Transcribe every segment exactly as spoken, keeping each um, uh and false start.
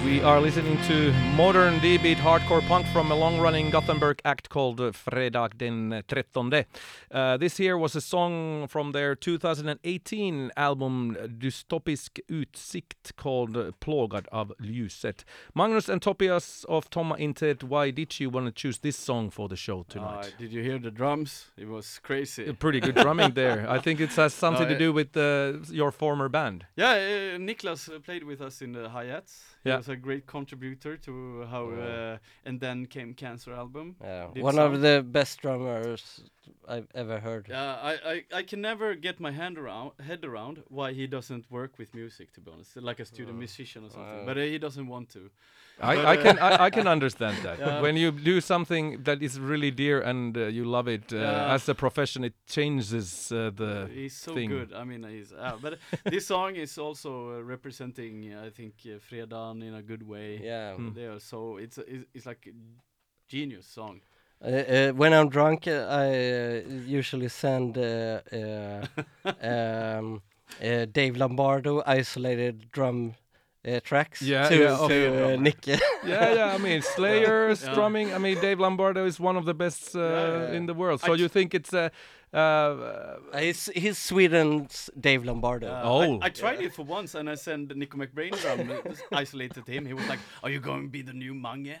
We are listening to modern D-beat hardcore punk from a long-running Gothenburg act called uh, Fredag den trettonde. Uh, this here was a song from their two thousand eighteen album Dystopisk Utsikt called uh, Plågad av ljuset. Magnus and Topias of Tomma Intet, why did you want to choose this song for the show tonight? Uh, did you hear the drums? It was crazy. Uh, Pretty good drumming there. I think it has something No, to do with uh, your former band. Yeah, uh, Niklas uh, played with us in the hi-hats. He Yeah. was a great contributor to how, uh, and then came Cancer album. Yeah, Did one some- of the best drummers I've ever heard. Yeah, I, I, I can never get my hand around head around why he doesn't work with music, to be honest, like a student musician or something. Uh. but uh, he doesn't want to. I, But, I uh, can I, I can understand that. Yeah. When you do something that is really dear and uh, you love it uh, Yeah. as a profession, it changes uh, the He's so thing. good. I mean, he's. Uh, but this song is also uh, representing, uh, I think, uh, Fredan in a good way. Yeah. Mm. They are so it's a, it's, it's like a genius song. Uh, uh, when I'm drunk, uh, I uh, usually send uh, uh, um, uh, Dave Lombardo isolated drum uh, tracks Yeah, to, yeah, okay. to uh, Nick. yeah, yeah. I mean, Slayer Yeah. strumming. I mean, Dave Lombardo is one of the best uh, Yeah, yeah. in the world. I So j- you think it's uh, uh, Uh, he's, he's Sweden's Dave Lombardo. Uh, Oh. I, I tried it for once, and I sent Nico McBrain drum uh, just isolated to him. He was like, "Are you going to be the new Mange?"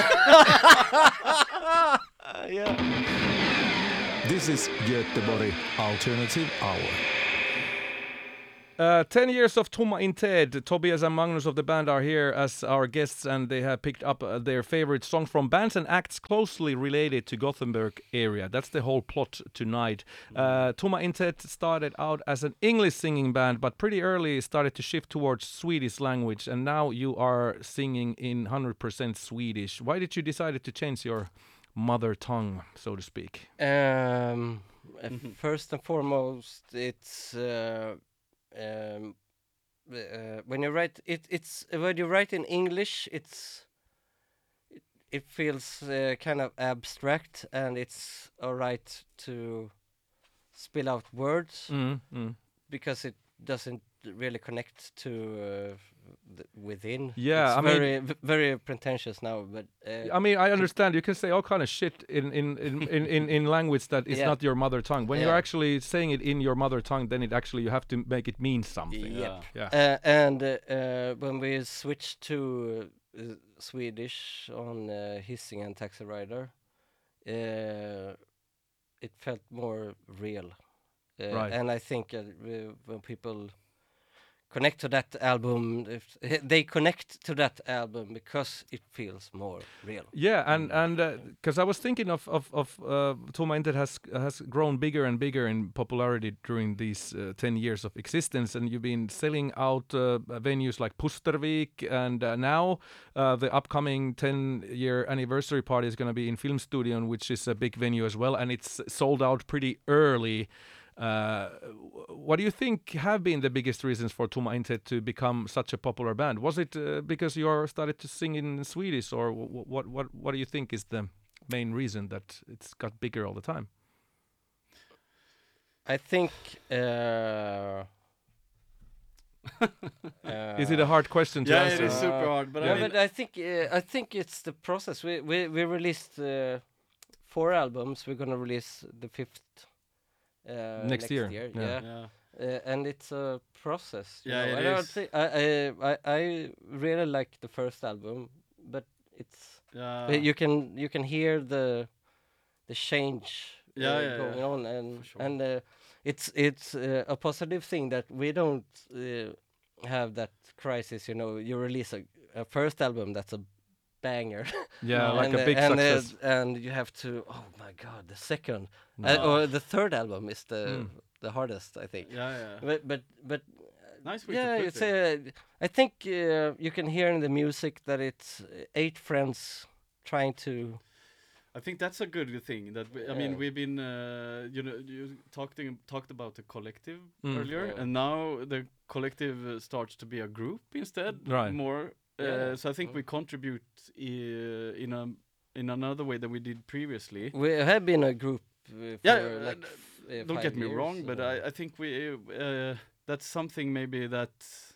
yeah. This is Göteborg Alternative Hour. Uh, ten years of Tomma Inted. Tobias and Magnus of the band are here as our guests, and they have picked up uh, their favorite songs from bands and acts closely related to Gothenburg area. That's the whole plot tonight. Uh, Tomma Inted started out as an English singing band, but pretty early started to shift towards Swedish language, and now you are singing in one hundred percent Swedish. Why did you decide to change your mother tongue, so to speak? Um, uh, first and foremost, it's uh, um, uh, when you write it. It's when you write in English. It's it, it feels uh, kind of abstract, and it's alright to spill out words Mm, mm. because it doesn't really connect to uh, th- within. Yeah, it's I mean- very v- very pretentious now, but uh, I mean, I understand you can say all kind of shit in in in in, in, in language that is Yeah. not your mother tongue. When you're Yeah. actually saying it in your mother tongue, then it actually you have to make it mean something. Yep. Yeah. Uh, and uh, uh, when we switched to uh, Swedish on uh, Hissing and Taxi Rider, uh, it felt more real. Uh, Right. And I think uh, w- when people connect to that album, if they connect to that album because it feels more real. Yeah, and and because I was thinking of of of uh, Tomma Intet has has grown bigger and bigger in popularity during these uh, ten years of existence, and you've been selling out uh, venues like Pustervik, and uh, now uh, the upcoming ten year anniversary party is going to be in Filmstudion, which is a big venue as well, and it's sold out pretty early. Uh, what do you think have been the biggest reasons for Tomma Intet to become such a popular band? Was it uh, because you are started to sing in Swedish, or w- what? What? What do you think is the main reason that it's got bigger all the time? I think. Uh, Is it a hard question to Yeah, answer? it is super hard. But yeah, I mean, but I think uh, I think it's the process. We we we released uh, four albums. We're gonna release the fifth uh, Next year, Yeah, yeah. yeah. Uh, and it's a process. you Yeah, know. it I don't is. thi- I, I I I really like the first album, but it's Yeah. uh, you can you can hear the the change Yeah, uh, yeah, going yeah, on, and for sure. and uh, it's it's uh, a positive thing that we don't uh, have that crisis. You know, you release a, a first album that's a banger. Yeah, No. like and, a uh, big and, uh, success. and you have to. Oh my God, the second No. uh, or the third album is the Mm. the hardest, I think. Yeah, yeah. But but but Nice way yeah, to put it's it. uh, I think uh, you can hear in the music that it's uh, eight friends trying to. I think that's a good thing. That we, I mean, Yeah. we've been, uh, you know, you talked talked about the collective Mm. earlier, Yeah. and now the collective uh, starts to be a group instead. Right. More. Uh, Yeah. So I think Mm. we contribute uh, in a in another way than we did previously. We have been a group uh, for Yeah, uh, like d- f- uh, Don't five get me years, wrong, but uh, I, I think we uh, that's something maybe that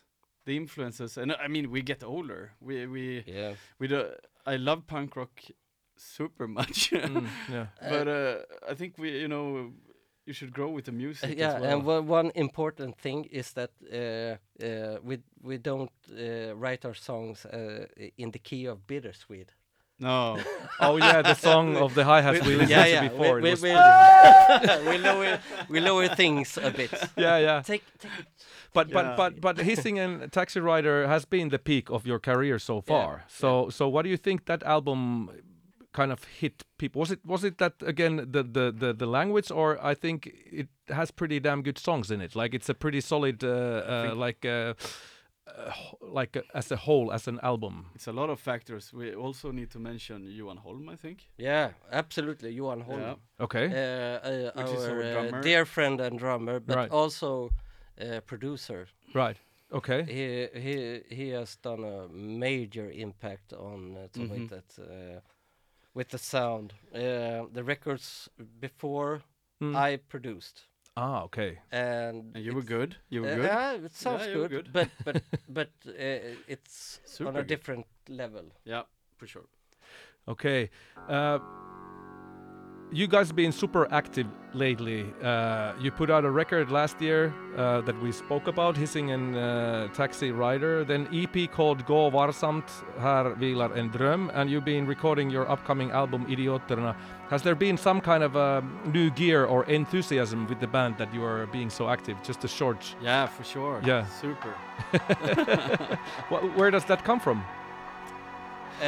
the influences, and I mean we get older. We we Yeah. we do. I love punk rock super much, Mm, yeah. but uh, I think we you know you should grow with the music. yeah, as well. and one one important thing is that uh, uh, we we don't uh, write our songs uh, in the key of bittersweet. no, Oh yeah, the song of the hi-hats we listened yeah, to yeah. before. We, it we, was- we, we lower we lower things a bit. yeah, yeah. Take, take it. But Yeah. but but but Hissing and Taxi Rider has been the peak of your career so far. So so what do you think that album kind of hit people? Was it was it that again the the the, the language, or I think it has pretty damn good songs in it. Like it's a pretty solid uh, uh, like uh, uh, ho- like uh, as a whole as an album. it's a lot of factors. We also need to mention Johan Holm, I think. Yeah, absolutely. Johan Holm. Yeah. Okay. Uh, uh, Which is our our uh, drummer. dear friend and drummer, but Right. also uh, producer. Right. Okay. He he he has done a major impact on uh, to Mhm. with that uh, with the sound. Uh, the records before Mm. I produced, Ah, okay. and And you were it's- good. You were uh, good. Yeah, it sounds you were good, good. but but but uh, it's Super on a good. different level. Yeah, for sure. Okay. Uh, you guys been super active lately. Uh, you put out a record last year uh, that we spoke about, Hissing and uh, Taxi Rider. Then E P called Gå varsamt, Här vilar en dröm. And you've been recording your upcoming album Idioterna. Has there been some kind of um, new gear or enthusiasm with the band that you are being so active? Just a short... Yeah, for sure. Yeah. Super. Wh- where does that come from? Uh,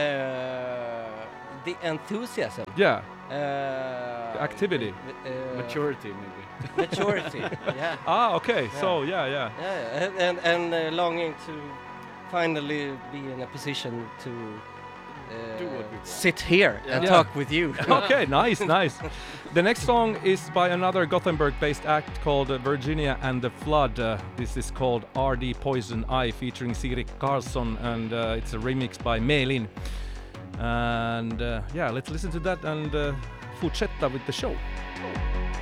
the enthusiasm, Yeah, uh, activity. uh, Maturity, maybe. maturity. Yeah. Ah, okay. Yeah. So, yeah, yeah. Yeah, and and, and uh, longing to finally be in a position to uh, Do what we want. sit here and Yeah. talk with you. Okay, nice, nice. The next song is by another Gothenburg-based act called uh, Virginia and the Flood. Uh, this is called R D Poison Eye, featuring Sigrid Karlsson, and uh, it's a remix by Melin. And uh, yeah, let's listen to that and uh, fortsätta with the show.